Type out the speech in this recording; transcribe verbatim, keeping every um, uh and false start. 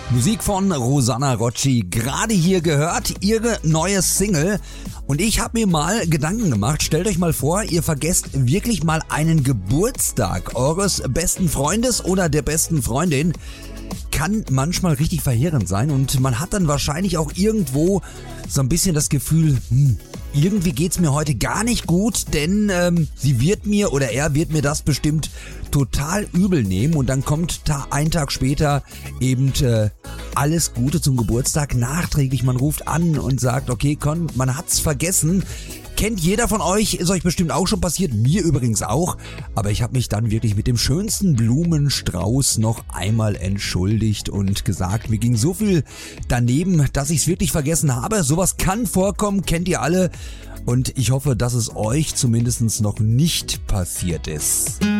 Musik von Rosanna Rocci, gerade hier gehört, ihre neue Single. Und ich habe mir mal Gedanken gemacht, stellt euch mal vor, ihr vergesst wirklich mal einen Geburtstag eures besten Freundes oder der besten Freundin. Kann manchmal richtig verheerend sein und man hat dann wahrscheinlich auch irgendwo so ein bisschen das Gefühl, hm, irgendwie geht's mir heute gar nicht gut, denn ähm, sie wird mir oder er wird mir das bestimmt total übel nehmen und dann kommt ta- ein Tag später eben äh, alles Gute zum Geburtstag nachträglich. Man ruft an und sagt, okay, komm, man hat's vergessen. Kennt jeder von euch, ist euch bestimmt auch schon passiert, mir übrigens auch. Aber ich habe mich dann wirklich mit dem schönsten Blumenstrauß noch einmal entschuldigt und gesagt, mir ging so viel daneben, dass ich es wirklich vergessen habe. Sowas kann vorkommen, kennt ihr alle. Und ich hoffe, dass es euch zumindest noch nicht passiert ist.